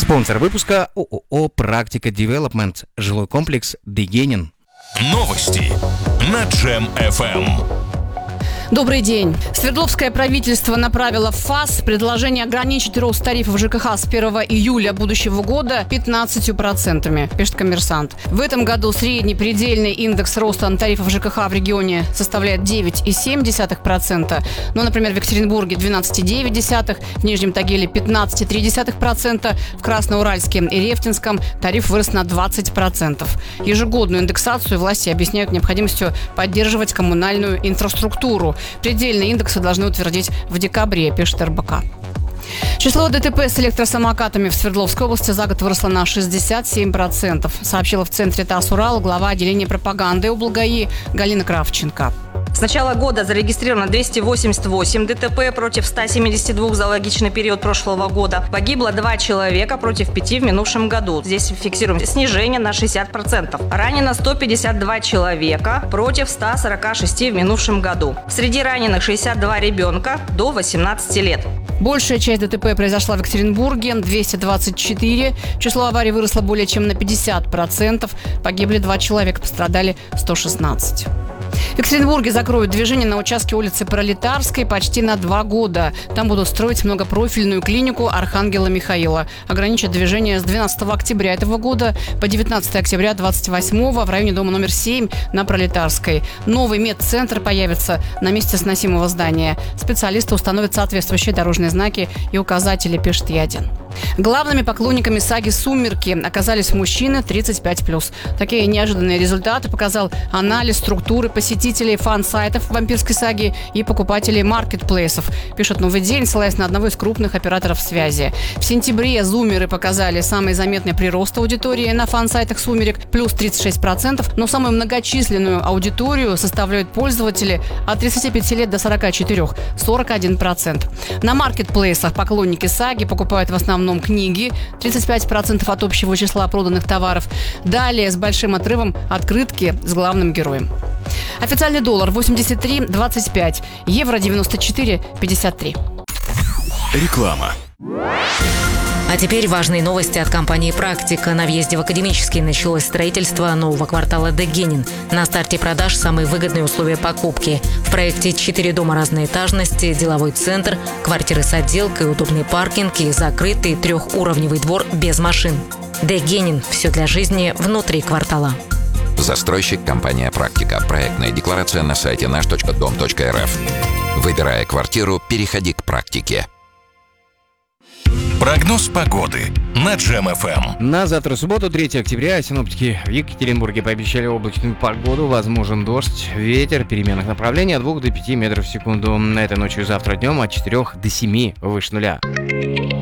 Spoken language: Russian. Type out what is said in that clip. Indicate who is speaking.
Speaker 1: Спонсор выпуска ООО «Практика Девелопмент», жилой комплекс «Дегенин».
Speaker 2: Новости на Джем FM.
Speaker 3: Добрый день. Свердловское правительство направило в ФАС предложение ограничить рост тарифов ЖКХ с 1 июля будущего года 15%, пишет «Коммерсант». В этом году средний предельный индекс роста тарифов ЖКХ в регионе составляет 9,7%, но, например, в Екатеринбурге 12,9%, в Нижнем Тагиле 15,3%, в Красноуральске и Рефтинском тариф вырос на 20%. Ежегодную индексацию власти объясняют необходимостью поддерживать коммунальную инфраструктуру. Предельные индексы должны утвердить в декабре, пишет РБК. Число ДТП с электросамокатами в Свердловской области за год выросло на 67%, сообщила в центре ТАСС «Урал» глава отделения пропаганды облгаи Галина Кравченко.
Speaker 4: С начала года зарегистрировано 288 ДТП против 172 за логичный период прошлого года. Погибло 2 человека против 5 в минувшем году. Здесь фиксируем снижение на 60%. Ранено 152 человека против 146 в минувшем году. Среди раненых 62 ребенка до 18 лет.
Speaker 3: Большая часть ДТП произошла в Екатеринбурге – 224. Число аварий выросло более чем на 50%. Погибли 2 человека, пострадали 116. В Екатеринбурге закроют движение на участке улицы Пролетарской почти на 2 года. Там будут строить многопрофильную клинику Архангела Михаила. Ограничат движение с 12 октября этого года по 19 октября 28 в районе дома номер 7 на Пролетарской. Новый медцентр появится на месте сносимого здания. Специалисты установят соответствующие дорожные знаки и указатели, пишет Ядин. Главными поклонниками саги «Сумерки» оказались мужчины 35+. Такие неожиданные результаты показал анализ структуры посетителей фан-сайтов вампирской саги и покупателей маркетплейсов, пишет «Новый день», ссылаясь на одного из крупных операторов связи. В сентябре зумеры показали самый заметный прирост аудитории на фан-сайтах «Сумерек» плюс 36%, но самую многочисленную аудиторию составляют пользователи от 35 лет до 44 – 41%. На маркетплейсах поклонники саги покупают в основном книги, 35% от общего числа проданных товаров. Далее с большим отрывом открытки с главным героем. Официальный доллар 83,25, евро 94,53.
Speaker 2: Реклама.
Speaker 5: А теперь важные новости от компании «Практика». На въезде в Академический началось строительство нового квартала «Дегенин». На старте продаж самые выгодные условия покупки. В проекте 4 дома разной этажности, деловой центр, квартиры с отделкой, удобный паркинг и закрытый 3-уровневый двор без машин. «Дегенин» – все для жизни внутри квартала.
Speaker 6: Застройщик компания «Практика». Проектная декларация на сайте наш.дом.рф. Выбирая квартиру, переходи к «Практике».
Speaker 2: Прогноз погоды на Джем FM.
Speaker 1: На завтра, субботу, 3 октября, синоптики в Екатеринбурге пообещали облачную погоду, возможен дождь, ветер переменных направлений от 2 до 5 метров в секунду. На этой ночью и завтра днем от 4 до 7 выше нуля.